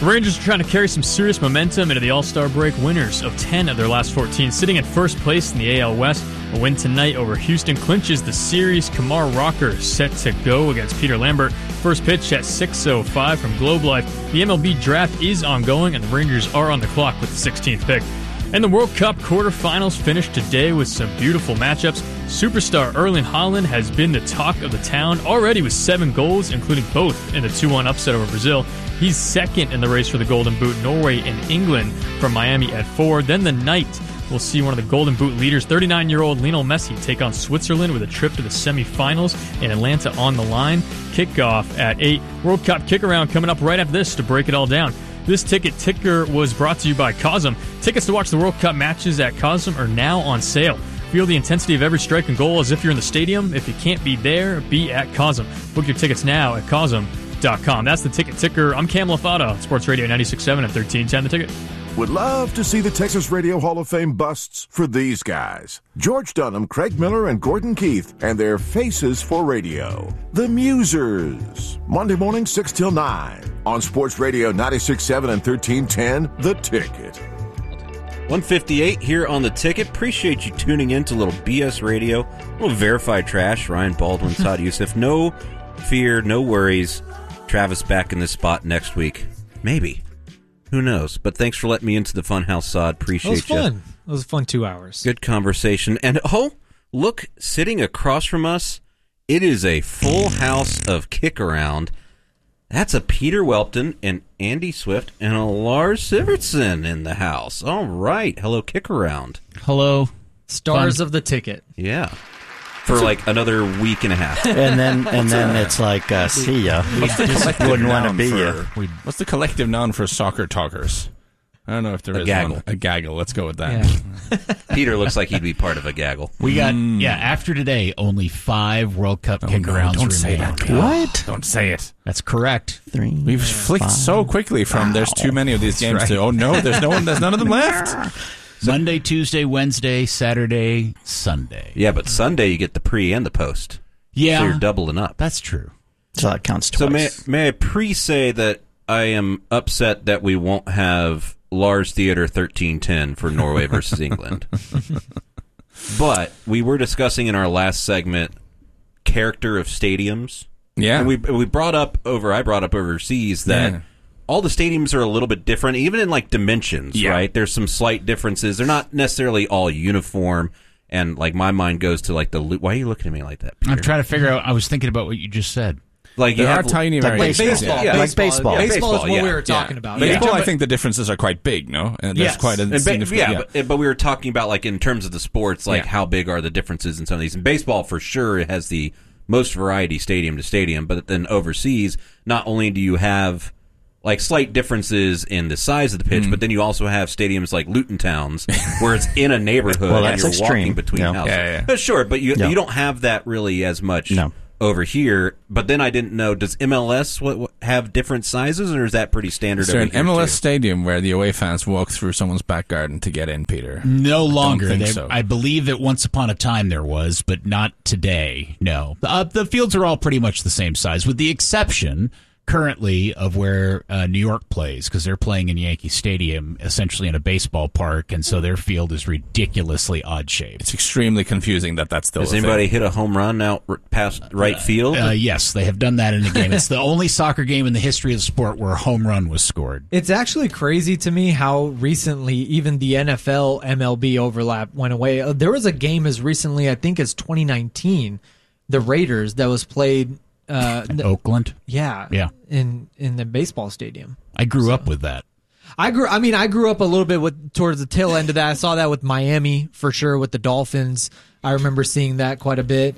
The Rangers are trying to carry some serious momentum into the All-Star break, winners of 10 of their last 14, sitting in first place in the AL West. A win tonight over Houston clinches the series. Kumar Rocker set to go against Peter Lambert. First pitch at 6:05 from Globe Life. The MLB draft is ongoing, and the Rangers are on the clock with the 16th pick. And the World Cup quarterfinals finished today with some beautiful matchups. Superstar Erling Haaland has been the talk of the town, already with 7 goals, including both in the 2-1 upset over Brazil. He's second in the race for the Golden Boot. Norway and England from Miami at 4. Then the night, we'll see one of the Golden Boot leaders, 39-year-old Lionel Messi, take on Switzerland with a trip to the semifinals in Atlanta on the line. Kickoff at 8. World Cup kick-around coming up right after this to break it all down. This ticket ticker was brought to you by Cosm. Tickets to watch the World Cup matches at Cosm are now on sale. Feel the intensity of every strike and goal as if you're in the stadium. If you can't be there, be at Cosm. Book your tickets now at Cosm.com. That's the ticket ticker. I'm Cam Lafata, Sports Radio 96.7 and 1310 The Ticket. Would love to see the Texas Radio Hall of Fame busts for these guys. George Dunham, Craig Miller, and Gordon Keith, and their faces for radio. The Musers. Monday morning, 6 till 9. On Sports Radio 96.7 and 1310, The Ticket. 158 here on The Ticket. Appreciate you tuning in to Little BS Radio. A little verified trash. Ryan Baldwin, Todd Youssef. No fear, no worries. Travis back in this spot next week. Maybe. Who knows? But thanks for letting me into the Funhouse, Sod. Appreciate you. It was fun. It was a fun 2 hours. Good conversation. And, look, sitting across from us, it is a full house of kick-around. That's a Peter Welton and Andy Swift and a Lars Sivertson in the house. All right. Hello, kick-around. Hello. Stars Fun. of the Ticket. Yeah. For like another week and a half. And then it's like, see ya. Wouldn't want to be ya. What's the collective noun for soccer talkers? I don't know if there is gaggle. one. A gaggle. Let's go with that. Yeah. Peter looks like he'd be part of a gaggle. We got, after today, only 5 World Cup kick-arounds don't say remain. that. What? Don't say it. That's correct. 3. We've flicked so quickly from there's too many of these games to, oh no, there's none of them left. Monday, Tuesday, Wednesday, Saturday, Sunday. Yeah, but Sunday you get the pre and the post. Yeah. So you're doubling up. That's true. So that counts twice. So may I pre-say that I am upset that we won't have Lars Theater 1310 for Norway versus England. But we were discussing in our last segment character of stadiums. Yeah. And I brought up overseas that all the stadiums are a little bit different, even in like dimensions, right? There's some slight differences. They're not necessarily all uniform. And like my mind goes to like why are you looking at me like that, Peter? I'm trying to figure out, I was thinking about what you just said. Like there are tiny variations. Baseball. Yeah. Like baseball. Baseball is what we were talking about. Baseball, I think the differences are quite big, no? And there's quite a significant... But we were talking about, like, in terms of the sports, like, how big are the differences in some of these. In baseball, for sure, it has the most variety stadium to stadium, but then overseas, not only do you have, like, slight differences in the size of the pitch, but then you also have stadiums like Luton Towns, where it's in a neighborhood and you're walking between houses. But sure, but you don't have that really as much... No. Over here, but then I didn't know, does MLS have different sizes, or is that pretty standard? Is there an MLS stadium where the away fans walk through someone's back garden to get in, Peter? No longer. Don't think so. I believe that once upon a time there was, but not today, no. The fields are all pretty much the same size, with the exception currently of where New York plays, because they're playing in Yankee Stadium, essentially in a baseball park, and so their field is ridiculously odd-shaped. It's extremely confusing that's still Has anybody hit a home run out past right field? Yes, they have done that in the game. It's the only soccer game in the history of the sport where a home run was scored. It's actually crazy to me how recently even the NFL MLB overlap went away. There was a game as recently, I think, as 2019, the Raiders, that was played... Oakland? Yeah. In the baseball stadium. I grew up with that. I grew up a little bit towards the tail end of that. I saw that with Miami for sure, with the Dolphins. I remember seeing that quite a bit.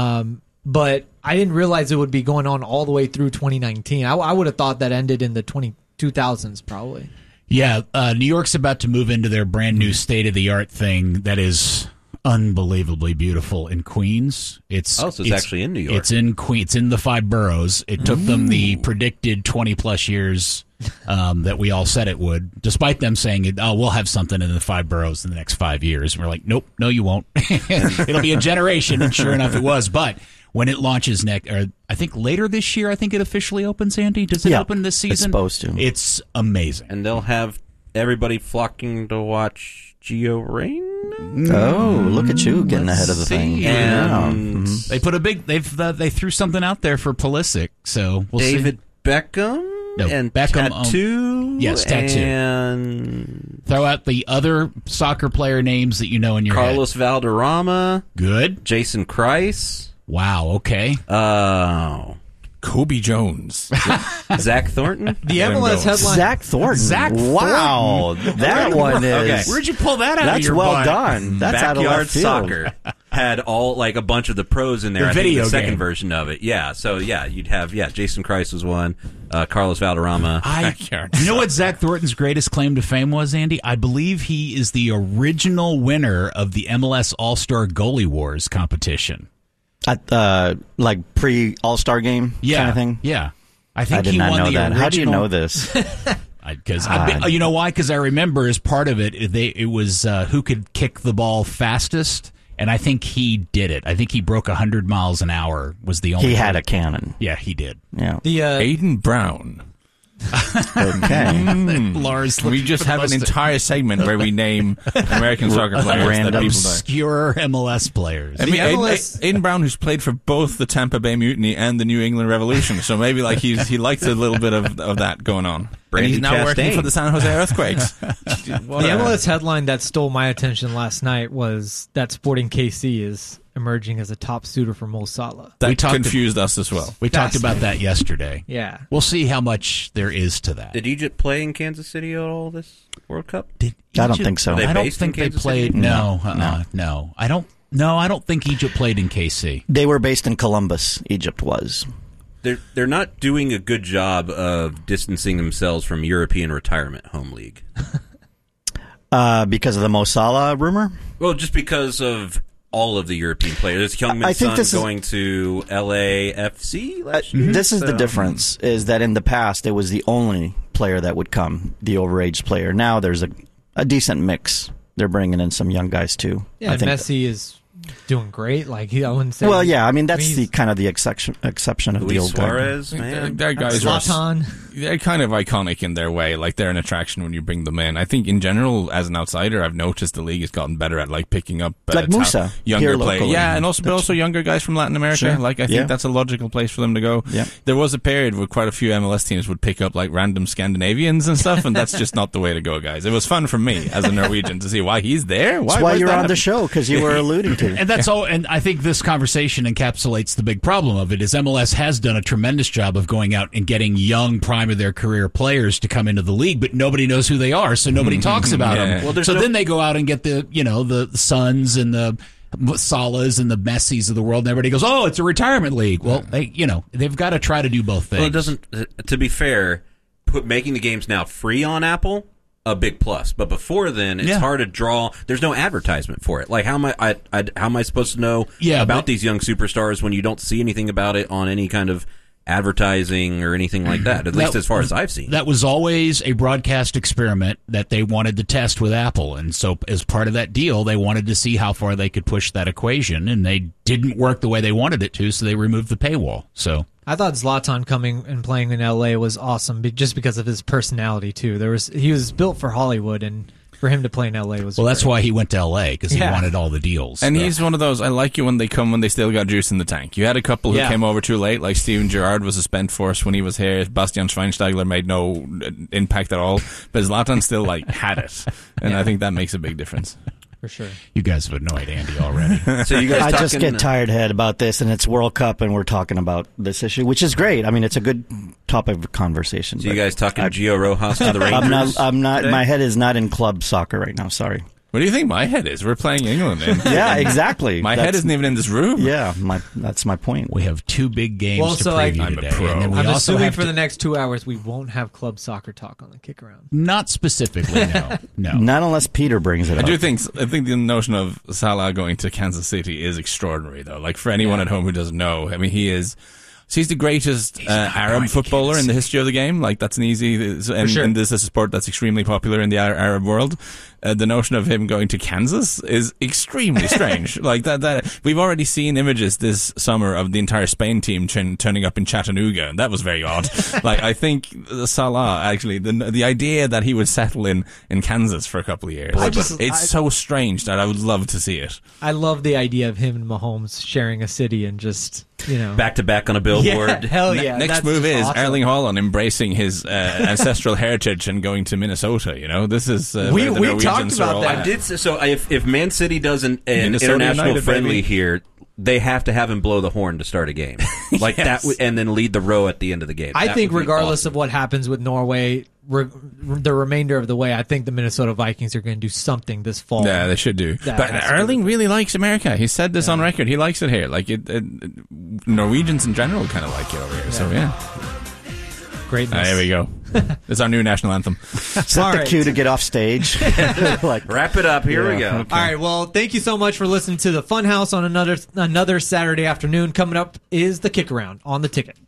But I didn't realize it would be going on all the way through 2019. I would have thought that ended in the 2000s probably. Yeah, New York's about to move into their brand new state-of-the-art thing that is unbelievably beautiful in Queens. It's actually in New York. It's in Queens. It's in the 5 boroughs. It took them the predicted 20-plus years that we all said it would, despite them saying, we'll have something in the 5 boroughs in the next 5 years. And we're like, nope, no, you won't. It'll be a generation, and sure enough, it was. But when it launches I think later this year, I think it officially opens, Andy. Does it open this season? It's supposed to. It's amazing. And they'll have everybody flocking to watch Gio Reyna. Oh, look at you getting ahead of the thing. And They put they threw something out there for Pulisic, so we'll see. David Beckham and Beckham Tattoo. Yes, Tattoo. And throw out the other soccer player names that you know in your Carlos head. Valderrama. Good. Jason Kreis. Wow, okay. Kobe Jones. Zach Thornton. The MLS headline. Zach Thornton. Wow. That one is. Okay. Where'd you pull that out of That's your well butt? done. That's out of Backyard left field. Soccer had all like a bunch of the pros in there. The I think video the second game. version of it. Yeah. So you'd have Jason Kreis was one. Carlos Valderrama. You know what Zach Thornton's greatest claim to fame was, Andy? I believe he is the original winner of the MLS All-Star Goalie Wars competition. At like pre-All-Star game kind of thing? Yeah. I think did he not won know the that. original. How do you know this? You know why? Because I remember as part of it, it was who could kick the ball fastest, and I think he did it. I think he broke 100 miles an hour. Was the only He had one. a cannon. Yeah, he did. Yeah. The Aiden Brown. Okay. Lars, We just have an entire segment where we name American soccer players Random that people obscure MLS players. I mean, MLS Aiden Brown, who's played for both the Tampa Bay Mutiny and the New England Revolution, so maybe like he likes a little bit of that going on. Brandy and he's now working Chastain. for the San Jose Earthquakes. The MLS headline that stole my attention last night was that Sporting KC is emerging as a top suitor for Mo Salah. That We talked confused us as well. We talked about that yesterday. Yeah. We'll see how much there is to that. Did Egypt play in Kansas City at all this World Cup? Did I don't Egypt- think so. Are they I don't based in think they Kansas played. City? No. I don't think Egypt played in KC. They were based in Columbus, Egypt was. They're not doing a good job of distancing themselves from European retirement home league. Because of the Mo Salah rumor? Well, just because of all of the European players. Youngman's I think son this is- going to LAFC last year. This is the So- difference, is that in the past it was the only player that would come, the overage player. Now there's a decent mix. They're bringing in some young guys too. Yeah, I think Messi is doing great. Like I wouldn't say. Well, yeah, I mean that's he's- the kind of the exception of the Luis old guard. Suarez, man. Their guys are Zlatan. they're kind of iconic in their way. Like they're an attraction when you bring them in. I think in general, as an outsider, I've noticed the league has gotten better at like picking up Like Musa, younger here players. locally. Yeah, and also younger guys from Latin America. Sure. Like I think Yeah. that's a logical place for them to go. Yeah. There was a period where quite a few MLS teams would pick up like random Scandinavians and stuff, and that's just not the way to go, guys. It was fun for me as a Norwegian to see why he's there. That's why is you're that on the happening? show, because you were alluding to. And that's all. And I think this conversation encapsulates the big problem of it. Is MLS has done a tremendous job of going out and getting young, prime of their career players to come into the league, but nobody knows who they are, so nobody talks about Yeah. them. Well, so then they go out and get the Suns and the Salahs and the Messis of the world, and everybody goes, "Oh, it's a retirement league." Well, they've got to try to do both things. Well, it doesn't. To be fair, making the games now free on Apple, a big plus. But before then, it's hard to draw. There's no advertisement for it. Like how am I supposed to know about these young superstars when you don't see anything about it on any kind of advertising or anything like that? At least as far as I've seen. That was always a broadcast experiment that they wanted to test with Apple. And so as part of that deal, they wanted to see how far they could push that equation. And they didn't work the way they wanted it to, so they removed the paywall. So I thought Zlatan coming and playing in LA was awesome, just because of his personality too. He was built for Hollywood, and for him to play in LA was that's great. why he went to LA, because he Yeah. wanted all the deals. And he's one of those, I like it when they come when they still got juice in the tank. You had a couple who Yeah. came over too late, like Steven Gerrard was a spent force when he was here. Bastian Schweinsteiger made no impact at all, but Zlatan still had it. And I think that makes a big difference. for sure. You guys have annoyed Andy already. So you guys I just talking, get tired head about this, and it's World Cup, and we're talking about this issue, which is great. I mean, it's a good topic of conversation. So you but guys talking Gio Rojas to the Rangers? I'm not. today? My head is not in club soccer right now. Sorry. What do you think my head is? We're playing England. And Yeah, exactly. my head isn't even in this room. Yeah, that's my point. We have two big games Well, to so preview I'm a today. pro. And then we I'm also assuming have for to- the next 2 hours we won't have club soccer talk on the kick around. Not specifically, no. Not unless Peter brings it I up. do think the notion of Salah going to Kansas City is extraordinary, though. Like for anyone at home who doesn't know, I mean, he is So he's the greatest Arab footballer in the history of the game. Like, that's an easy, and this is a sport that's extremely popular in the Arab world. The notion of him going to Kansas is extremely strange. Like that we've already seen images this summer of the entire Spain team turning up in Chattanooga, and that was very odd. Like, I think Salah, actually, the idea that he would settle in Kansas for a couple of years, it's so strange that I would love to see it. I love the idea of him and Mahomes sharing a city and just, back to back on a billboard. Yeah, hell yeah. Next move is awesome. Erling Haaland embracing his ancestral heritage and going to Minnesota. This is we talked about that. I did. So if Man City does an international United, friendly here, they have to have him blow the horn to start a game, like that, and then lead the row at the end of the game. I think regardless of what happens with Norway, the remainder of the way, I think the Minnesota Vikings are going to do something this fall. Yeah, they should do. But Erling really likes America. He said this on record. He likes it here. Like Norwegians in general kind of like it over here. Yeah. So yeah. Greatness. There we go. It's our new national anthem. Is that the cue to get off stage? Wrap it up. Here we go. Okay. All right. Well, thank you so much for listening to the Funhouse on another Saturday afternoon. Coming up is the Kick Around on The Ticket.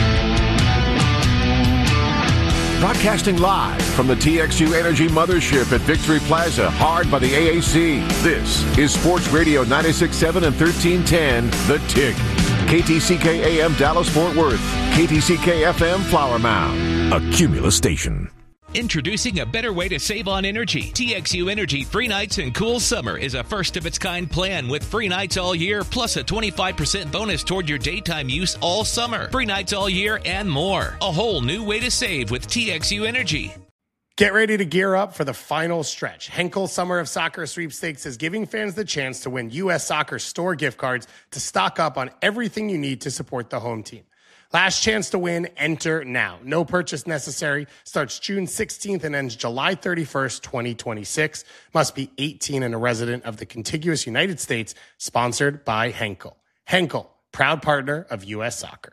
Broadcasting live from the TXU Energy Mothership at Victory Plaza, hard by the AAC. This is Sports Radio 96.7 and 1310, The Tick. KTCK AM Dallas-Fort Worth. KTCK FM Flower Mound. A Cumulus station. Introducing a better way to save on energy. TXU Energy Free Nights and Cool Summer is a first-of-its-kind plan with free nights all year, plus a 25% bonus toward your daytime use all summer. Free nights all year and more. A whole new way to save with TXU Energy. Get ready to gear up for the final stretch. Henkel Summer of Soccer Sweepstakes is giving fans the chance to win U.S. Soccer store gift cards to stock up on everything you need to support the home team. Last chance to win, enter now. No purchase necessary. Starts June 16th and ends July 31st, 2026. Must be 18 and a resident of the contiguous United States. Sponsored by Henkel. Henkel, proud partner of U.S. Soccer.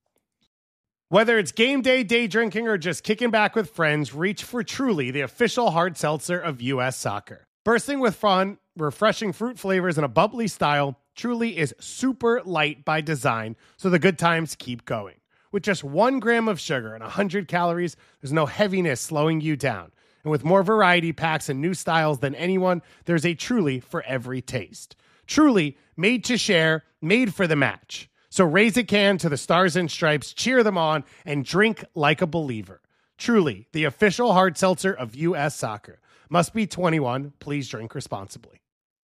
Whether it's game day, day drinking, or just kicking back with friends, reach for Truly, the official hard seltzer of U.S. Soccer. Bursting with fun, refreshing fruit flavors, and a bubbly style, Truly is super light by design, so the good times keep going. With just 1 gram of sugar and 100 calories, there's no heaviness slowing you down. And with more variety packs and new styles than anyone, there's a Truly for every taste. Truly, made to share, made for the match. So raise a can to the Stars and Stripes, cheer them on, and drink like a believer. Truly, the official hard seltzer of U.S. Soccer. Must be 21. Please drink responsibly.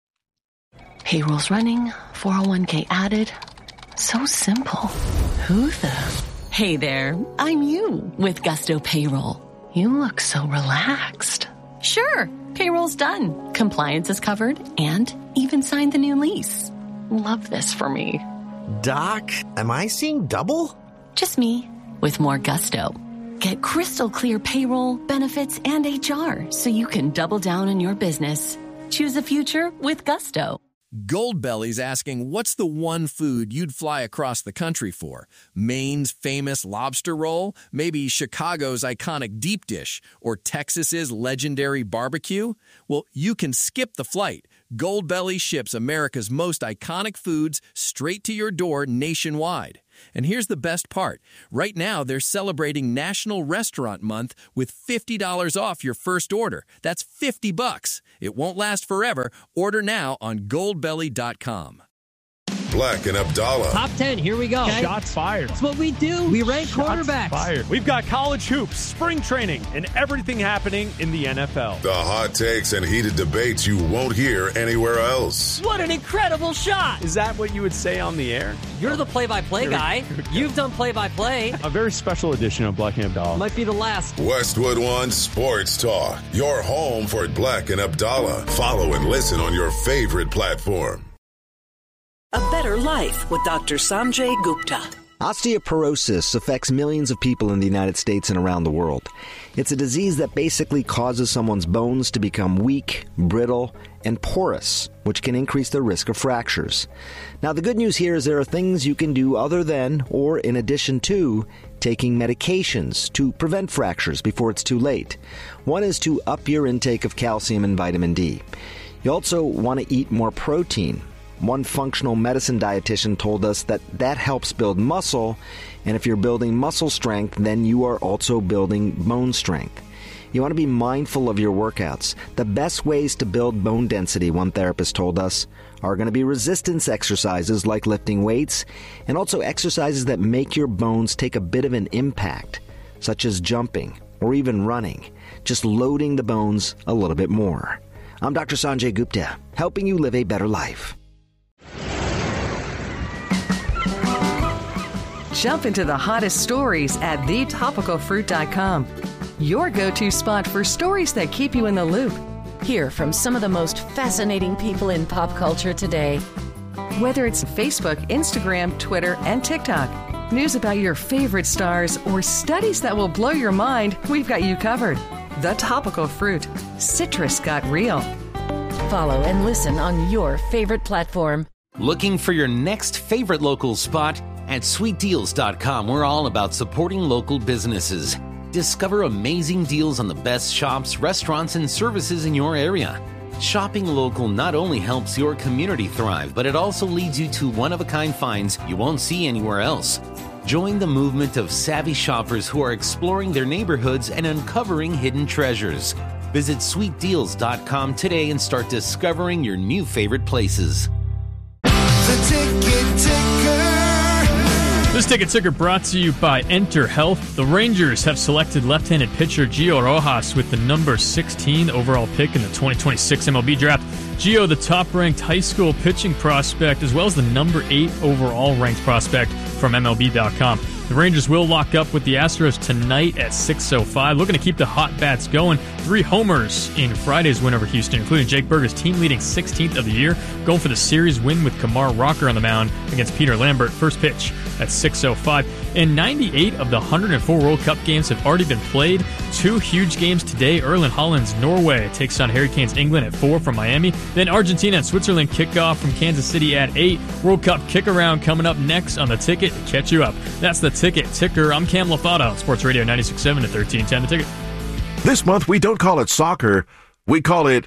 Payroll's running, 401k added. So simple. Who the? Hey there, I'm you with Gusto Payroll. You look so relaxed. Sure, payroll's done. Compliance is covered and even signed the new lease. Love this for me. Doc, am I seeing double? Just me, with more gusto. Get crystal clear payroll, benefits, and HR so you can double down on your business. Choose a future with gusto. Goldbelly's asking, what's the one food you'd fly across the country for? Maine's famous lobster roll? Maybe Chicago's iconic deep dish? Or Texas's legendary barbecue? Well, you can skip the flight. Goldbelly ships America's most iconic foods straight to your door nationwide. And here's the best part. Right now, they're celebrating National Restaurant Month with $50 off your first order. That's $50. It won't last forever. Order now on goldbelly.com. Black and Abdallah. Top 10, here we go. Okay. Shots fired. That's what we do. We rank quarterbacks. Fired. We've got college hoops, spring training, and everything happening in the NFL. The hot takes and heated debates you won't hear anywhere else. What an incredible shot. Is that what you would say on the air? You're the play-by-play guy. You've done play-by-play. A very special edition of Black and Abdallah. Might be the last. Westwood One Sports Talk. Your home for Black and Abdallah. Follow and listen on your favorite platform. A better life with Dr. Sanjay Gupta. Osteoporosis affects millions of people in the United States and around the world. It's a disease that basically causes someone's bones to become weak, brittle, and porous, which can increase the risk of fractures. Now, the good news here is there are things you can do other than, or in addition to, taking medications to prevent fractures before it's too late. One is to up your intake of calcium and vitamin D. You also want to eat more protein. One functional medicine dietitian told us that helps build muscle, and if you're building muscle strength, then you are also building bone strength. You want to be mindful of your workouts. The best ways to build bone density, one therapist told us, are going to be resistance exercises like lifting weights, and also exercises that make your bones take a bit of an impact, such as jumping or even running, just loading the bones a little bit more. I'm Dr. Sanjay Gupta, helping you live a better life. Jump into the hottest stories at thetopicalfruit.com. Your go-to spot for stories that keep you in the loop. Hear from some of the most fascinating people in pop culture today. Whether it's Facebook, Instagram, Twitter, and TikTok, news about your favorite stars, or studies that will blow your mind, we've got you covered. The Topical Fruit. Citrus got real. Follow and listen on your favorite platform. Looking for your next favorite local spot? At sweetdeals.com, we're all about supporting local businesses. Discover amazing deals on the best shops, restaurants, and services in your area. Shopping local not only helps your community thrive, but it also leads you to one-of-a-kind finds you won't see anywhere else. Join the movement of savvy shoppers who are exploring their neighborhoods and uncovering hidden treasures. Visit sweetdeals.com today and start discovering your new favorite places. The Ticket Ticker. This Ticket Ticker brought to you by Enter Health. The Rangers have selected left-handed pitcher Gio Rojas with the number 16 overall pick in the 2026 MLB Draft. Gio, the top-ranked high school pitching prospect, as well as the number 8 overall ranked prospect from MLB.com. The Rangers will lock up with the Astros tonight at 6:05. Looking to keep the hot bats going. 3 homers in Friday's win over Houston, including Jake Burger's team-leading 16th of the year. Going for the series win with Kumar Rocker on the mound against Peter Lambert. First pitch at 6:05. And 98 of the 104 World Cup games have already been played. 2 huge games today. Erling Haaland's Norway takes on Harry Kane's England at 4 from Miami. Then Argentina and Switzerland kick off from Kansas City at 8. World Cup kick-around coming up next on The Ticket to catch you up. That's The Ticket Ticker. I'm Cam LaFata on Sports Radio 96.7 at 1310 The Ticket. This month, we don't call it soccer. We call it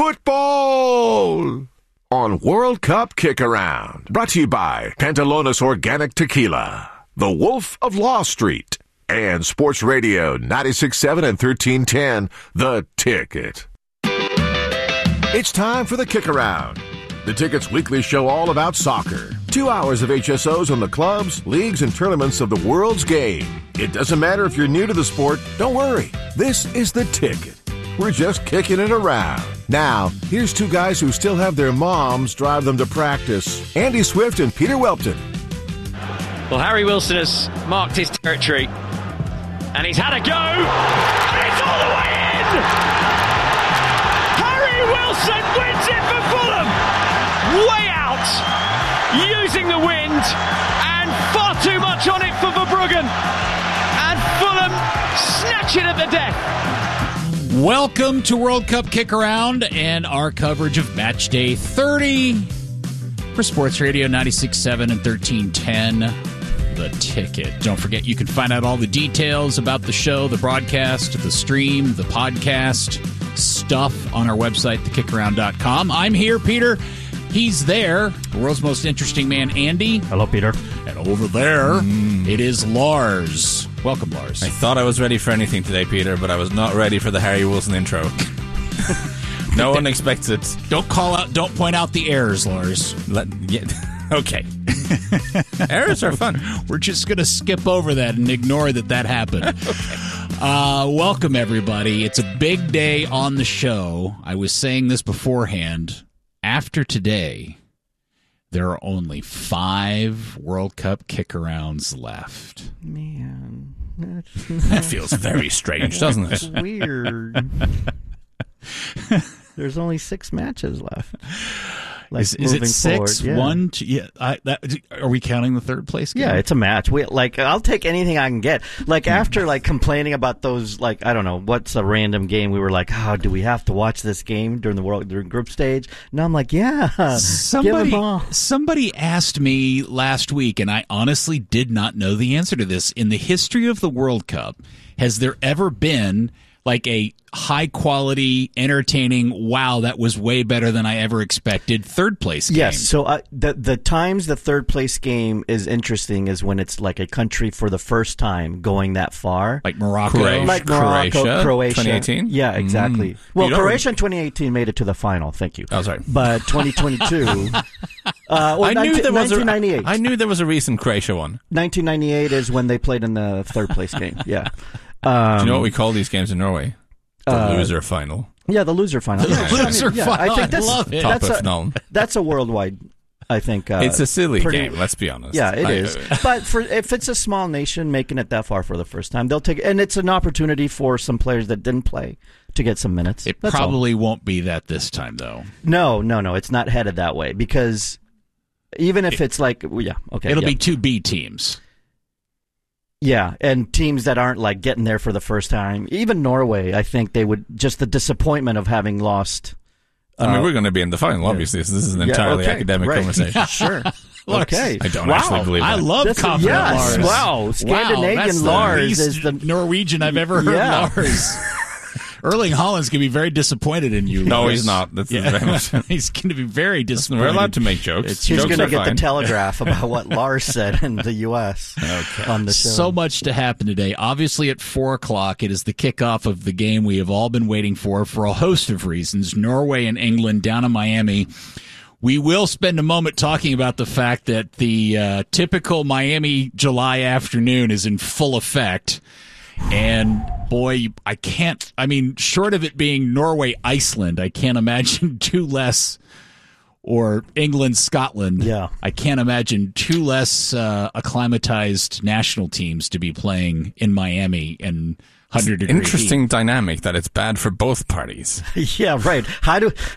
football on World Cup Kick-Around. Brought to you by Pantalones Organic Tequila, The Wolf of Law Street, and Sports Radio 96.7 and 1310 The Ticket. It's time for the Kick-Around, The Ticket's weekly show all about soccer. 2 hours of HSOs on the clubs, leagues, and tournaments of the world's game. It doesn't matter if you're new to the sport. Don't worry. This is The Ticket. We're just kicking it around. Now, here's 2 guys who still have their moms drive them to practice. Andy Swift and Peter Welton. Well, Harry Wilson has marked his territory, and he's had a go, and it's all the way in! Harry Wilson wins it for Fulham! Way out, using the wind, and far too much on it for Verbruggen, and Fulham snatch it at the death. Welcome to World Cup Kick-Around and our coverage of Match Day 30 for Sports Radio 96.7 and 1310 The Ticket. Don't forget, you can find out all the details about the show, the broadcast, the stream, the podcast, stuff on our website, thekickaround.com. I'm here, Peter. He's there. The world's most interesting man, Andy. Hello, Peter. And over there, it is Lars. Welcome, Lars. I thought I was ready for anything today, Peter, but I was not ready for the Harry Wilson intro. No one expects it. Don't point out the errors, Lars. Okay. Errors are fun. We're just going to skip over that and ignore that happened. Okay. Welcome, everybody. It's a big day on the show. I was saying this beforehand. After today, there are only 5 World Cup kick-arounds left. Man. That feels very strange, doesn't it? That's weird. There's only 6 matches left. Like, is it 6? Forward, yeah. 1, 2, yeah. Are we counting the third place game? Yeah, it's a match. I'll take anything I can get. After complaining about those, I don't know, what's a random game? We were like, do we have to watch this game during group stage? Now I'm like, yeah. Somebody asked me last week, and I honestly did not know the answer to this. In the history of the World Cup, has there ever been a high quality, entertaining, wow, that was way better than I ever expected third place game. Yes, so the times the third place game is interesting is when it's like a country for the first time going that far. Like Morocco. Croatia. 2018? Yeah, exactly. Well, Croatia in 2018 made it to the final, thank you. Oh, sorry. But 2022... I knew there was 1998. I knew there was a recent Croatia one. 1998 is when they played in the third place game, yeah. Do you know what we call these games in Norway? The loser final. Yeah, the loser final. Final. I think that's, love it. That's a worldwide, I think. It's a silly game, let's be honest. Yeah, it is. But if it's a small nation making it that far for the first time, they'll take it. And it's an opportunity for some players that didn't play to get some minutes. It probably won't be that this time, though. No. It's not headed that way because even if it's like, it'll be 2 B teams. Yeah, and teams that aren't like getting there for the first time. Even Norway, I think they would just the disappointment of having lost. I mean, we're going to be in the final, obviously. So this is an entirely academic conversation. Sure. Okay. I don't actually believe that. I love confident Lars. Wow. Scandinavian Lars is the Norwegian I've ever heard. Lars. Erling Haaland's going to be very disappointed in you. No, he's not. That's very much. He's going to be very disappointed. We're allowed to make jokes. He's going to get the telegraph about what Lars said in the U.S. on the show. So much to happen today. Obviously, at 4 o'clock, it is the kickoff of the game we have all been waiting for a host of reasons. Norway and England down in Miami. We will spend a moment talking about the fact that the typical Miami July afternoon is in full effect. And boy, short of it being Norway-Iceland, I can't imagine two less, or England-Scotland. Yeah. I can't imagine 2 less acclimatized national teams to be playing in Miami in 100-degree interesting heat. Dynamic that it's bad for both parties. Yeah, right. How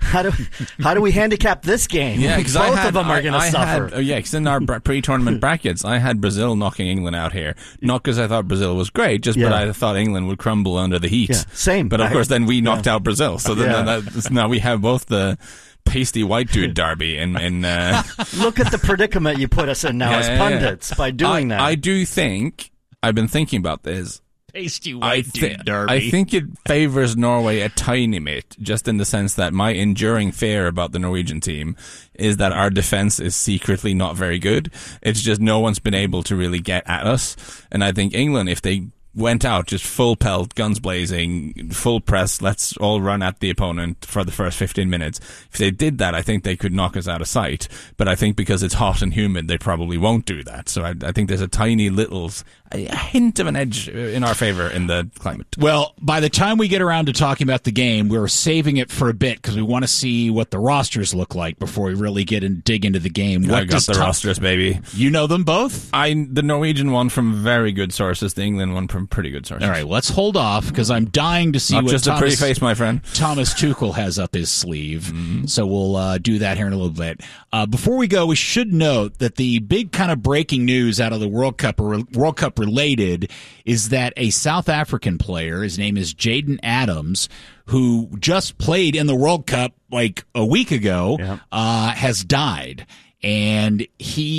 do we handicap this game? Yeah, because both of them are going to suffer. Because in our pre-tournament brackets, I had Brazil knocking England out here. Not because I thought Brazil was great, but I thought England would crumble under the heat. Yeah, same. But of course, then we knocked out Brazil. So then now we have both the pasty white dude derby and look at the predicament you put us in now as pundits by doing that. I do think I've been thinking about this. Pasty white dude derby. I think it favors Norway a tiny bit, just in the sense that my enduring fear about the Norwegian team is that our defense is secretly not very good. It's just no one's been able to really get at us. And I think England, if they went out just full pelt, guns blazing, full press, let's all run at the opponent for the first 15 minutes. If they did that, I think they could knock us out of sight. But I think because it's hot and humid, they probably won't do that. So I think there's a tiny little a hint of an edge in our favor in the climate. Well, by the time we get around to talking about the game, we're saving it for a bit because we want to see what the rosters look like before we really dig into the game. I got the rosters, baby. You know them both? The Norwegian one from very good sources, the England one from pretty good sources. All right, let's hold off because I'm dying to see Not what just a pretty face, my friend. Thomas Tuchel has up his sleeve. So we'll do that here in a little bit. Before we go, we should note that the big kind of breaking news out of the World Cup related is that a South African player, his name is Jaden Adams, who just played in the World Cup like a week ago, has died. And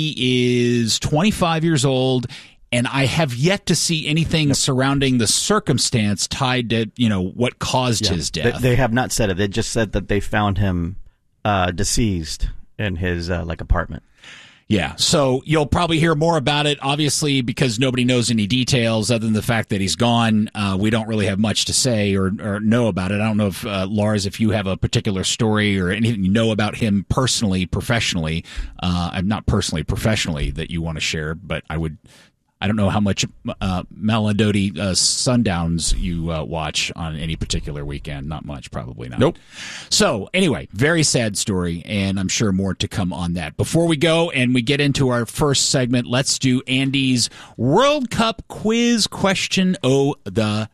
he is 25 years old. And I have yet to see anything surrounding the circumstance tied to, what caused his death. They have not said it. They just said that they found him deceased in his apartment. Yeah, so you'll probably hear more about it, obviously, because nobody knows any details other than the fact that he's gone. We don't really have much to say or know about it. I don't know if, Lars, if you have a particular story or anything you know about him personally, professionally. Not personally, professionally that you want to share, but I don't know how much Maladodi Sundowns you watch on any particular weekend. Not much, probably not. Nope. So, anyway, very sad story, and I'm sure more to come on that. Before we go and we get into our first segment, let's do Andy's World Cup quiz question o' the...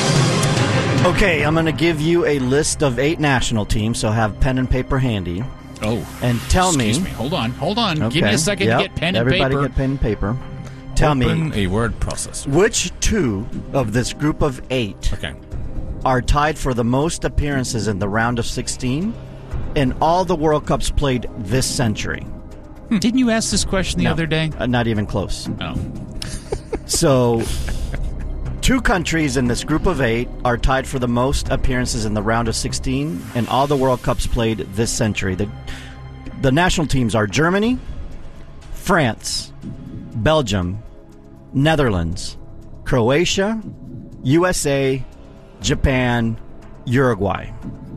Okay, I'm going to give you a list of 8 national teams, so have pen and paper handy. Oh. And tell me... Excuse me. Hold on. Okay. Give me a second to get pen and paper. Everybody get pen and paper. Tell Open me a word processor. Which 2 of this group of 8 are tied for the most appearances in the round of 16 in all the World Cups played this century? Didn't you ask this question the other day? Not even close. Oh. So, 2 countries in this group of 8 are tied for the most appearances in the round of 16 in all the World Cups played this century. The national teams are Germany, France, Belgium, Netherlands, Croatia, USA, Japan, Uruguay.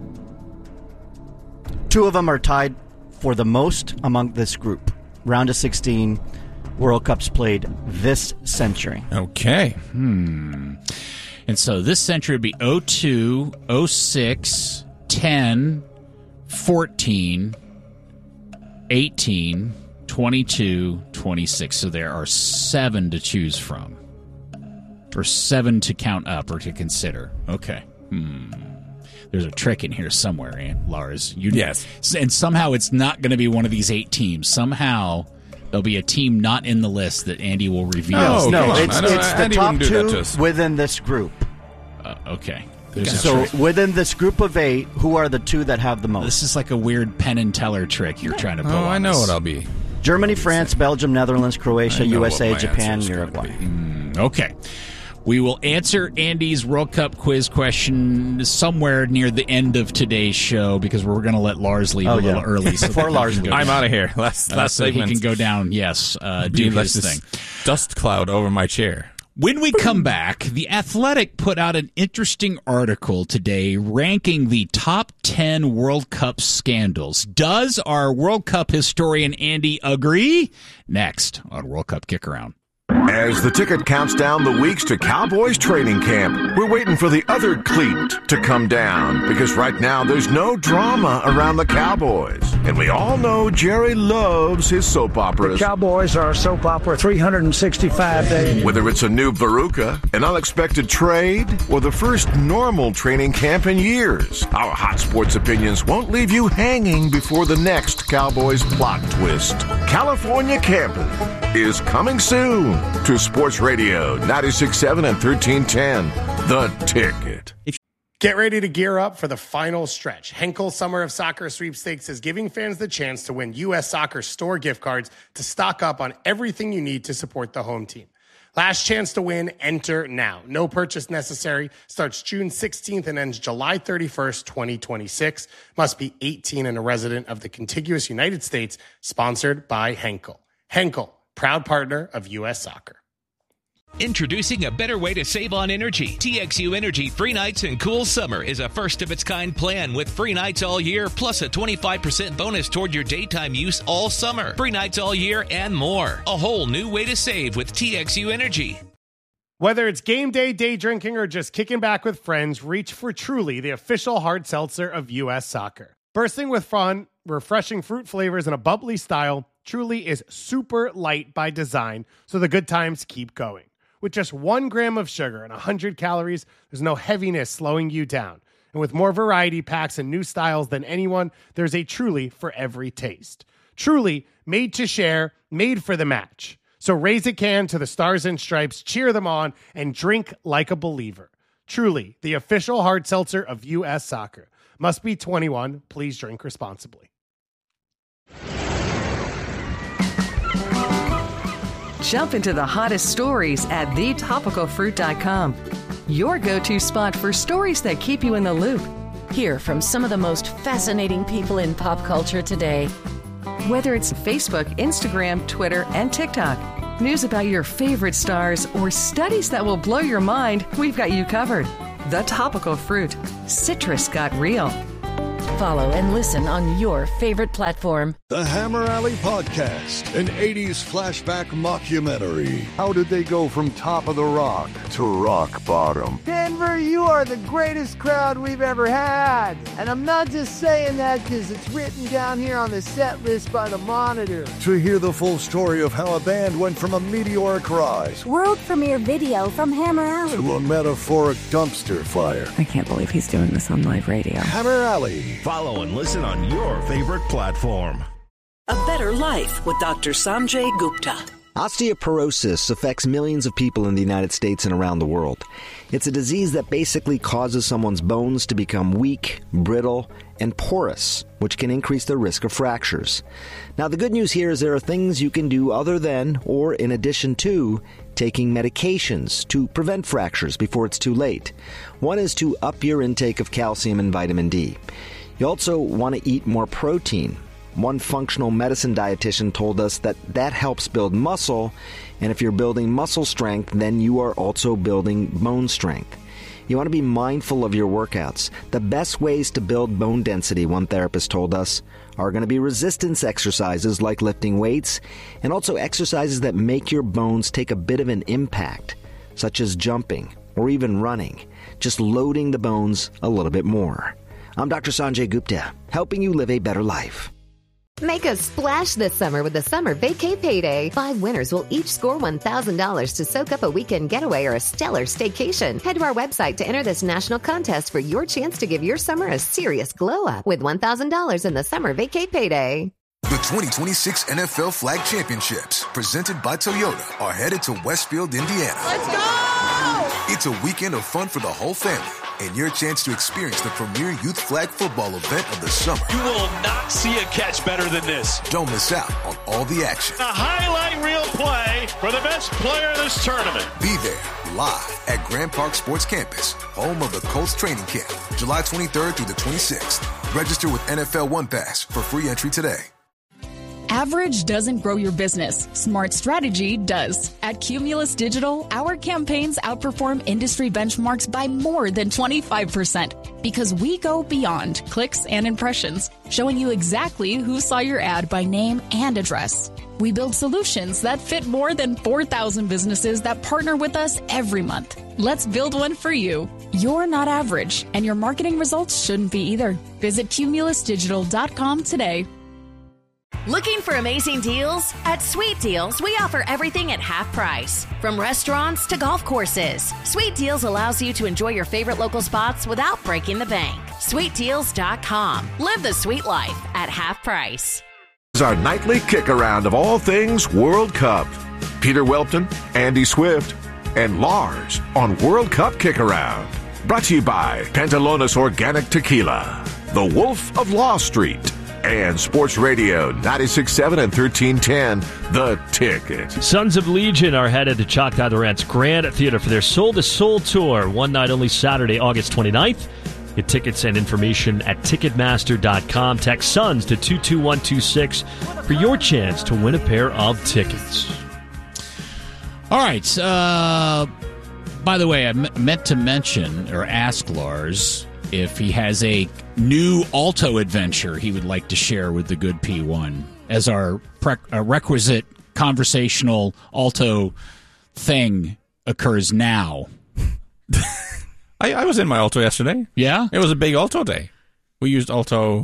2 of them are tied for the most among this group. Round of 16 World Cups played this century. Okay. And so this century would be 02, 06, 10, 14, 18, 22, 26. So there are 7 to choose from. Or 7 to count up or to consider. Okay. There's a trick in here somewhere, Lars. Yes. And somehow it's not going to be one of these 8 teams. Somehow there'll be a team not in the list that Andy will reveal. It's the top 2 within this group. Okay. So within this group of 8, who are the 2 that have the most? This is like a weird Penn and Teller trick you're trying to pull. I know what I'll be. Germany, France, Belgium, Netherlands, Croatia, USA, Japan, Uruguay. Okay. We will answer Andy's World Cup quiz question somewhere near the end of today's show because we're going to let Lars leave a little early. So Before Lars leaves. I'm out of here. Last so segment. He can go down, yes, do his thing. Dust cloud over my chair. When we come back, The Athletic put out an interesting article today ranking the top 10 World Cup scandals. Does our World Cup historian Andy agree? Next on World Cup Kick Around. As the ticket counts down the weeks to Cowboys training camp, we're waiting for the other cleat to come down because right now there's no drama around the Cowboys. And we all know Jerry loves his soap operas. The Cowboys are a soap opera 365 days. Whether it's a new Veruca, an unexpected trade, or the first normal training camp in years, our hot sports opinions won't leave you hanging before the next Cowboys plot twist. California Camping is coming soon to Sports Radio 96.7 and 1310. The Ticket. Get ready to gear up for the final stretch. Henkel Summer of Soccer Sweepstakes is giving fans the chance to win U.S. Soccer store gift cards to stock up on everything you need to support the home team. Last chance to win, enter now. No purchase necessary. Starts June 16th and ends July 31st, 2026. Must be 18 and a resident of the contiguous United States. Sponsored by Henkel. Henkel, proud partner of U.S. Soccer. Introducing a better way to save on energy. TXU Energy Free Nights and Cool Summer is a first-of-its-kind plan with free nights all year, plus a 25% bonus toward your daytime use all summer. Free nights all year and more. A whole new way to save with TXU Energy. Whether it's game day, day drinking, or just kicking back with friends, reach for Truly, the official hard seltzer of U.S. Soccer. Bursting with fun, refreshing fruit flavors, and a bubbly style, Truly is super light by design, so the good times keep going. With just 1 gram of sugar and 100 calories, there's no heaviness slowing you down. And with more variety packs and new styles than anyone, there's a Truly for every taste. Truly, made to share, made for the match. So raise a can to the Stars and Stripes, cheer them on, and drink like a believer. Truly, the official hard seltzer of U.S. Soccer. Must be 21. Please drink responsibly. Jump into the hottest stories at thetopicalfruit.com. Your go-to spot for stories that keep you in the loop. Hear from some of the most fascinating people in pop culture today. Whether it's Facebook, Instagram, Twitter, and TikTok, news about your favorite stars, or studies that will blow your mind, we've got you covered. The Topical Fruit. Citrus got real. Follow and listen on your favorite platform. The Hammer Alley Podcast, an 80s flashback mockumentary. How did they go from top of the rock to rock bottom? Denver, you are the greatest crowd we've ever had. And I'm not just saying that because it's written down here on the set list by the Monitor. To hear the full story of how a band went from a meteoric rise, world premiere video from Hammer Alley, to a metaphoric dumpster fire. I can't believe he's doing this on live radio. Hammer Alley. Follow and listen on your favorite platform. A Better Life with Dr. Sanjay Gupta. Osteoporosis affects millions of people in the United States and around the world. It's a disease that basically causes someone's bones to become weak, brittle, and porous, which can increase the risk of fractures. Now, the good news here is there are things you can do other than, or in addition to, taking medications to prevent fractures before it's too late. One is to up your intake of calcium and vitamin D. You also want to eat more protein. One functional medicine dietitian told us that helps build muscle, and if you're building muscle strength, then you are also building bone strength. You want to be mindful of your workouts. The best ways to build bone density, one therapist told us, are going to be resistance exercises like lifting weights, and also exercises that make your bones take a bit of an impact, such as jumping or even running, just loading the bones a little bit more. I'm Dr. Sanjay Gupta, helping you live a better life. Make a splash this summer with the Summer Vacay Payday. 5 winners will each score $1,000 to soak up a weekend getaway or a stellar staycation. Head to our website to enter this national contest for your chance to give your summer a serious glow-up with $1,000 in the Summer Vacay Payday. The 2026 NFL Flag Championships, presented by Toyota, are headed to Westfield, Indiana. Let's go! It's a weekend of fun for the whole family, and your chance to experience the premier youth flag football event of the summer. You will not see a catch better than this. Don't miss out on all the action. A highlight reel play for the best player of this tournament. Be there, live at Grand Park Sports Campus, home of the Colts training camp, July 23rd through the 26th. Register with NFL One Pass for free entry today. Average doesn't grow your business. Smart strategy does. At Cumulus Digital, our campaigns outperform industry benchmarks by more than 25% because we go beyond clicks and impressions, showing you exactly who saw your ad by name and address. We build solutions that fit more than 4,000 businesses that partner with us every month. Let's build one for you. You're not average, and your marketing results shouldn't be either. Visit cumulusdigital.com today. Looking for amazing deals? At Sweet Deals, we offer everything at half price. From restaurants to golf courses, Sweet Deals allows you to enjoy your favorite local spots without breaking the bank. SweetDeals.com. Live the sweet life at half price. This is our nightly kick around of all things World Cup. Peter Welton, Andy Swift, and Lars on World Cup Kick Around. Brought to you by Pantalones Organic Tequila, The Wolf of Law Street, and Sports Radio 96.7 and 1310, The Ticket. Sons of Legion are headed to Choctaw Durant's Grand Theater for their Soul to Soul tour, one night only Saturday, August 29th. Get tickets and information at Ticketmaster.com. Text SONS to 22126 for your chance to win a pair of tickets. All right. By the way, I meant to mention or ask Lars if he has a new alto adventure he would like to share with the good P1 as our requisite conversational alto thing occurs now. I was in my alto yesterday. Yeah? It was a big alto day. We used alto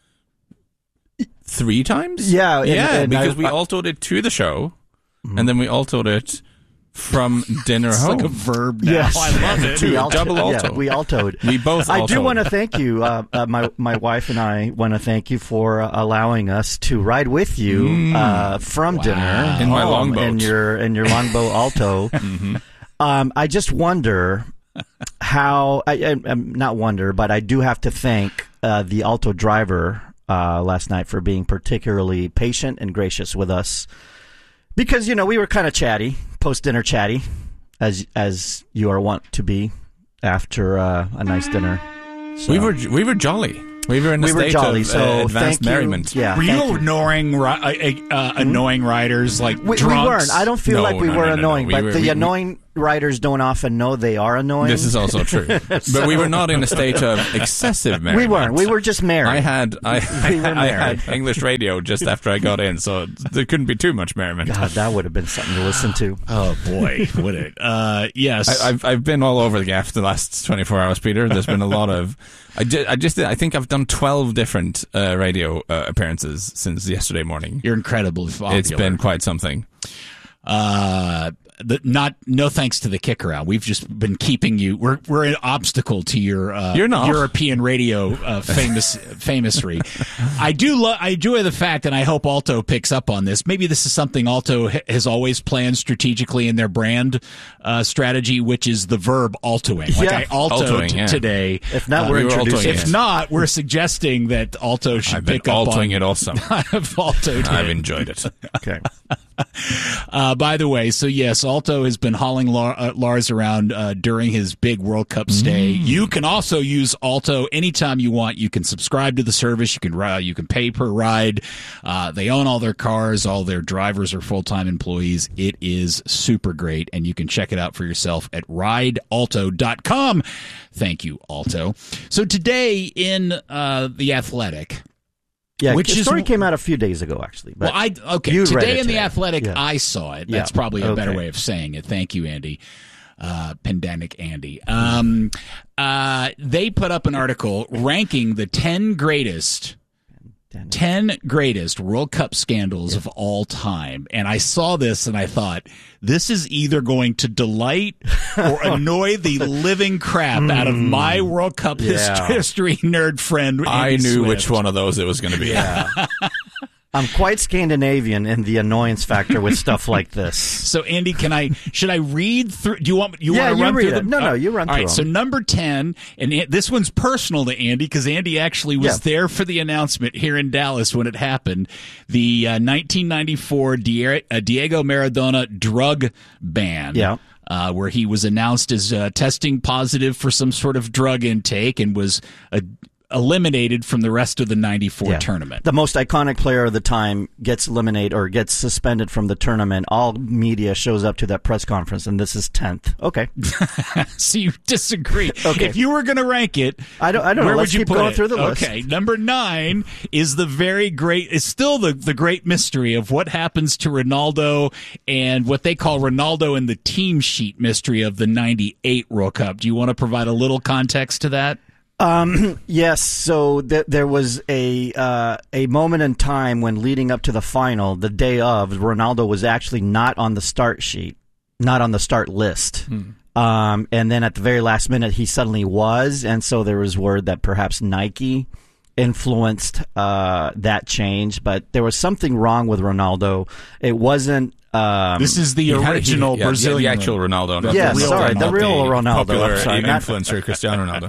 3 times? Yeah. Because we altoed it to the show, and then we altoed it from dinner it's home. Like a verb now. Yes. I love it. Double alto. Yeah, we altoed. We both altoed. I do want to thank you. My wife and I want to thank you for allowing us to ride with you from dinner in my longboat. In your longboat alto. Mm-hmm. I just wonder how. I'm not wonder, but I do have to thank the alto driver last night for being particularly patient and gracious with us. Because, we were kind of chatty, post-dinner chatty, as you are wont to be after a nice dinner. So. We were jolly. We were in a state of advanced merriment. Yeah, were you annoying riders like we drunks? We weren't. I don't feel like we were annoying, but the annoying riders don't often know they are annoying. This is also true. But we were not in a state of excessive merriment. We weren't. We were just merry. I had English radio just after I got in, so there couldn't be too much merriment. God, that would have been something to listen to. Oh, boy, would it? Yes. I've been all over the gaff the last 24 hours, Peter. There's been a lot of... I think I've done 12 different radio appearances since yesterday morning. You're incredibly popular. It's been quite something. no thanks to the kick around. We've just been keeping you. We're an obstacle to your European radio famousry. I enjoy the fact, and I hope Alto picks up on this. Maybe this is something Alto has always planned strategically in their brand strategy, which is the verb altoing. Like I altoed today. If not, we're introducing it. If not, we're suggesting that Alto should pick up on. I've been altoing it all summer. I've enjoyed it. Okay. By the way, so yes, Alto has been hauling Lars around during his big World Cup stay. You can also use Alto anytime you want. You can subscribe to the service. You can pay per ride. They own all their cars. All their drivers are full-time employees. It is super great, and you can check it out for yourself at ridealto.com. Thank you, Alto. So today in The Athletic... Yeah, the story came out a few days ago, actually. But today in The Athletic, I saw it. That's probably a better way of saying it. Thank you, Andy. Pendantic Andy. They put up an article ranking the 10 greatest World Cup scandals of all time. And I saw this and I thought, this is either going to delight or annoy the living crap out of my World Cup history nerd friend, Andy I knew Swift. which one of those it was going to be. Yeah. I'm quite Scandinavian in the annoyance factor with stuff like this. So, Andy, should I read through? Do you want to run through them? No, you run through them. All right, so number 10, and this one's personal to Andy because Andy actually was there for the announcement here in Dallas when it happened. The 1994 Diego Maradona drug ban. Yeah. Where he was announced as testing positive for some sort of drug intake and was eliminated from the rest of the 94 tournament. The most iconic player of the time gets eliminated or gets suspended from the tournament. All media shows up to that press conference, and this is 10th. Okay. So you disagree. Okay. If you were going to rank it, I don't know. Where Let's would you keep put going it? through the list. Okay. Number 9 is still the great mystery of what happens to Ronaldo and what they call Ronaldo and the team sheet mystery of the 98 World Cup. Do you want to provide a little context to that? Yes. So there was a moment in time when leading up to the final, the day of, Ronaldo was actually not on the start sheet, not on the start list. And then at the very last minute, he suddenly was. And so there was word that perhaps Nike influenced that change. But there was something wrong with Ronaldo. It wasn't. This is the original Brazilian. The actual Ronaldo. The real Ronaldo. Popular influencer Cristiano Ronaldo.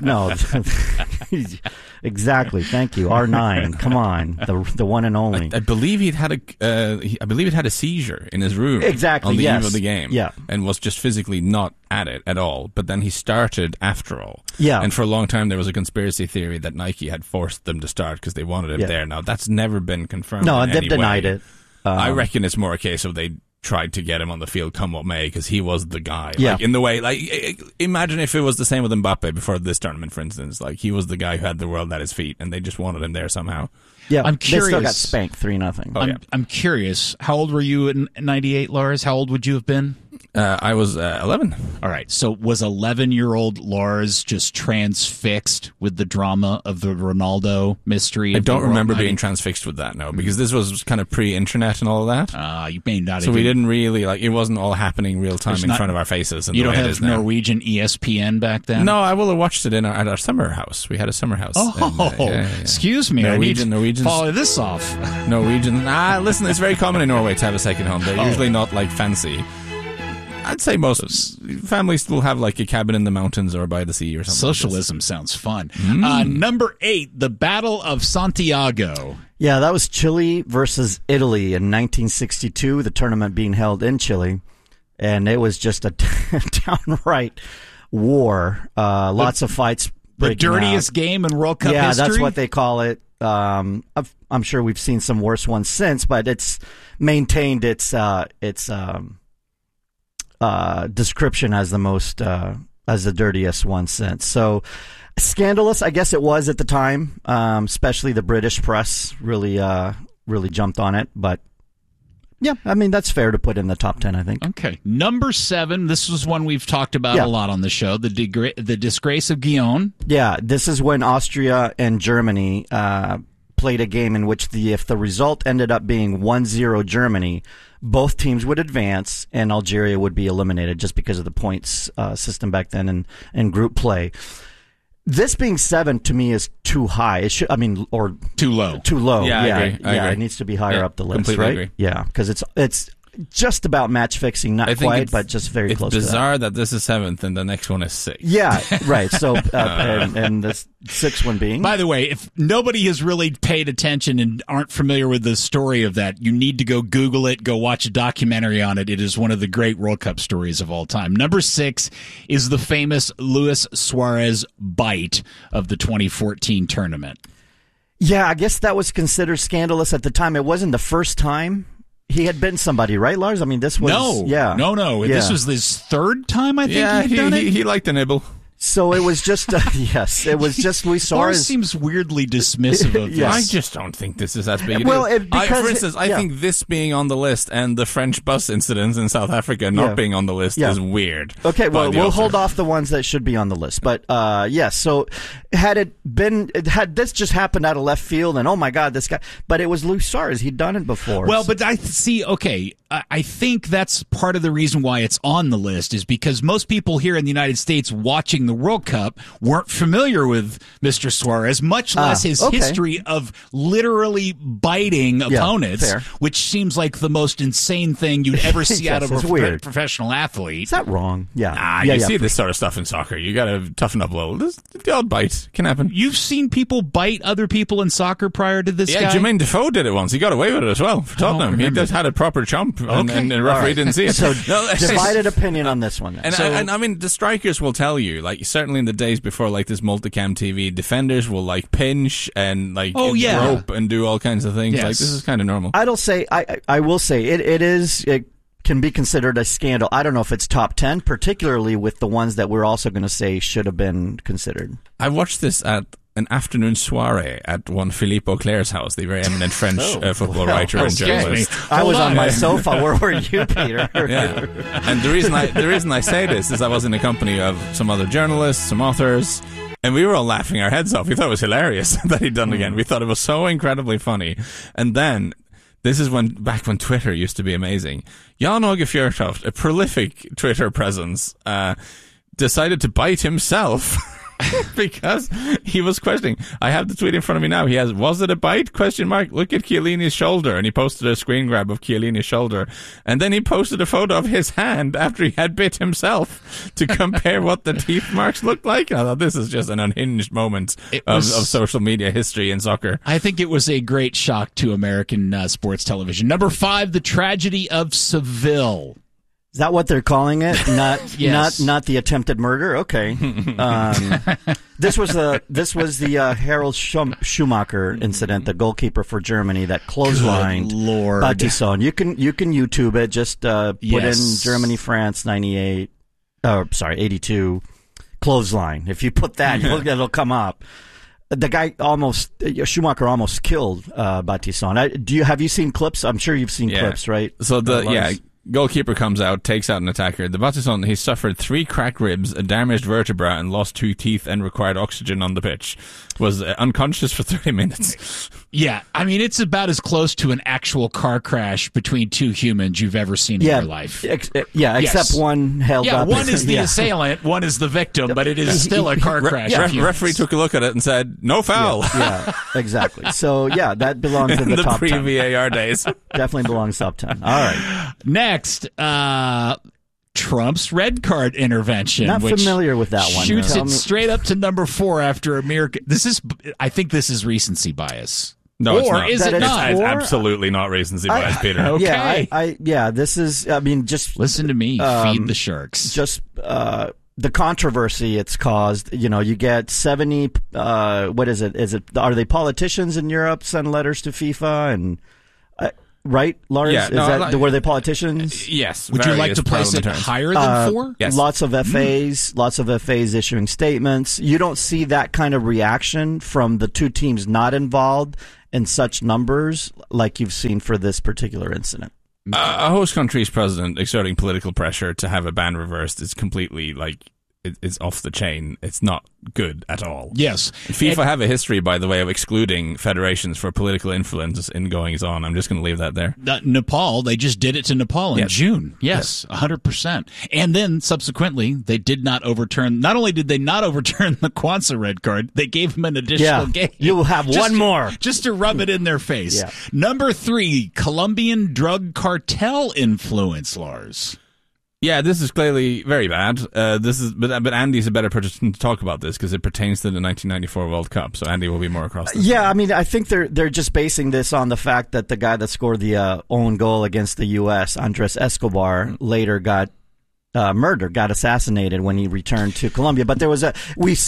No. Exactly. Thank you. R9. Come on. The one and only. I believe he'd had a seizure in his room. Exactly. On the eve of the game. Yeah. And was just physically not at it at all. But then he started after all. Yeah. And for a long time there was a conspiracy theory that Nike had forced them to start because they wanted him there. Now that's never been confirmed. No, they've denied it. I reckon it's more a case of they tried to get him on the field come what may because he was the guy. Yeah. Like, in the way, like, imagine if it was the same with Mbappe before this tournament, for instance. Like, he was the guy who had the world at his feet and they just wanted him there somehow. Yeah, I'm curious. They still got spanked 3-0. I'm curious. How old were you in 98, Lars? How old would you have been? I was 11. All right. So was 11-year-old Lars just transfixed with the drama of the Ronaldo mystery? I don't remember being transfixed with that, no, because this was kind of pre-internet and all of that. You may not. So we didn't really, it wasn't all happening real time in front of our faces. And you don't have have it is now. Norwegian ESPN back then? No, I will have watched it at our summer house. We had a summer house. Excuse me. Norwegians. Follow this off. Norwegian. Listen, it's very common in Norway to have a second home. They're usually not fancy. I'd say most families still have a cabin in the mountains or by the sea or something. Socialism sounds fun. Number 8, the Battle of Santiago. Yeah, that was Chile versus Italy in 1962, the tournament being held in Chile. And it was just a downright war. Lots of fights breaking out. The dirtiest game in World Cup history? Yeah, that's what they call it. I'm sure we've seen some worse ones since, but it's maintained its description as the dirtiest one since. So scandalous, I guess it was at the time. Especially the British press really jumped on it. But yeah, I mean that's fair to put in the top 10, I think. Okay, number 7. This was one we've talked about a lot on the show. The disgrace of Guion. Yeah, this is when Austria and Germany played a game in which if the result ended up being 1-0 Germany, both teams would advance and Algeria would be eliminated just because of the points system back then and group play. This being 7 to me is too high. It should, or too low. Too low. Yeah, I agree. It needs to be higher up the list, completely right? Agree. Yeah, because it's just about match fixing, not quite, but just very close to that. It's bizarre that this is 7th and the next one is 6th. Yeah, right. So, and the 6th one being? By the way, if nobody has really paid attention and aren't familiar with the story of that, you need to go Google it, go watch a documentary on it. It is one of the great World Cup stories of all time. Number 6 is the famous Luis Suarez bite of the 2014 tournament. Yeah, I guess that was considered scandalous at the time. It wasn't the first time he had bitten somebody, right, Lars? I mean, this was... No. Yeah. This was his 3rd time, I think, he had done it. He liked the nibble. So it was just, yes, it was just Luis Suarez. Suarez seems weirdly dismissive of this. Yes. I just don't think this is as big a deal. For instance, I think this being on the list and the French bus incidents in South Africa not being on the list is weird. Okay, well, we'll hold off the ones that should be on the list. But, yes, so had this just happened out of left field and, oh, my God, this guy, but it was Luis Suarez. He'd done it before. Well, but I think that's part of the reason why it's on the list is because most people here in the United States watching the World Cup weren't familiar with Mr. Suarez, much less his history of literally biting opponents, which seems like the most insane thing you'd ever see out of a professional athlete. Is that wrong? Yeah. You see this sort of stuff in soccer. You got to toughen up a little. The odd bite can happen. You've seen people bite other people in soccer prior to this guy? Yeah, Jermaine Defoe did it once. He got away with it as well for Tottenham. He just had a proper chomp and the referee didn't see it. So divided opinion on this one. And I mean, the strikers will tell you, like, certainly in the days before, like, this multicam TV, defenders will, like, pinch and, like, rope and do all kinds of things. Yes. Like, this is kind of normal. I will say it can be considered a scandal. I don't know if it's top 10, particularly with the ones that we're also going to say should have been considered. I watched this at an afternoon soiree at one Philippe Auclair's house, the very eminent French football writer and journalist. I was on my sofa. Where were you, Peter? Yeah. And the reason I say this is I was in the company of some other journalists, some authors, and we were all laughing our heads off. We thought it was hilarious that he'd done it again. We thought it was so incredibly funny. And then, this is back when Twitter used to be amazing. Jan-Åge Fjørtoft, a prolific Twitter presence, decided to bite himself. Because he was questioning. I have the tweet in front of me now. He has, was it a bite? ? Look at Chiellini's shoulder. And he posted a screen grab of Chiellini's shoulder. And then he posted a photo of his hand after he had bit himself to compare what the teeth marks looked like. I thought this is just an unhinged moment of social media history in soccer. I think it was a great shock to American sports television. Number 5, the tragedy of Seville. Is that what they're calling it? Not not the attempted murder. Okay. This was the Harold Schumacher incident, the goalkeeper for Germany that clotheslined Battisson. You can YouTube it. Just put in Germany France 82 clothesline. If you put that, it'll come up. The guy Schumacher almost killed Battisson. Have you seen clips? I'm sure you've seen clips, right? So goalkeeper comes out, takes out an attacker. The Battisson, he suffered 3 cracked ribs, a damaged vertebra, and lost 2 teeth and required oxygen on the pitch. Was unconscious for 30 minutes. Yeah, I mean, it's about as close to an actual car crash between 2 humans you've ever seen in your life. Except one held up. One is the assailant, one is the victim, but it is still a car crash. Referee took a look at it and said, no foul. Yeah, exactly. So, that belongs in the top 10. The pre-VAR days. Definitely belongs top 10. All right. Next, Trump's red card intervention. Not familiar with that one. Shoots it straight up to number 4 after I think this is recency bias. No, it's not. Is it not? It's absolutely not recency bias, Peter. Okay. This is, just... Listen to me. Feed the sharks. Just, the controversy it's caused, you get 70, what is it? Are they politicians in Europe send letters to FIFA and... right, Lars? Yeah, were they politicians? Yes. Would you like to place it higher than 4? Yes. Lots of FAs issuing statements. You don't see that kind of reaction from the 2 teams not involved in such numbers like you've seen for this particular incident. A host country's president exerting political pressure to have a ban reversed is completely, is off the chain. It's not good at all. Yes. FIFA have a history, by the way, of excluding federations for political influence in goings on. I'm just going to leave that there. Nepal, they just did it to Nepal in June. Yes, 100%. And then subsequently, they did not overturn. Not only did they not overturn the Kwanzaa red card, they gave him an additional game. You'll have one more. Just to rub it in their face. Yeah. Number 3, Colombian drug cartel influence, Lars. Yeah, this is clearly very bad. But Andy's a better person to talk about this because it pertains to the 1994 World Cup. So Andy will be more across this. Yeah, I mean, I think they're just basing this on the fact that the guy that scored the own goal against the U.S., Andres Escobar, later got murdered, got assassinated when he returned to Colombia. But there was